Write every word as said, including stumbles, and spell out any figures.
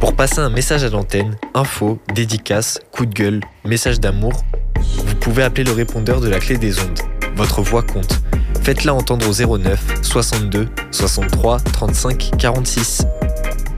Pour passer un message à l'antenne, info, dédicace, coup de gueule, message d'amour, vous pouvez appeler le répondeur de la clé des ondes. Votre voix compte. Faites-la entendre au zéro neuf soixante-deux soixante-trois trente-cinq quarante-six.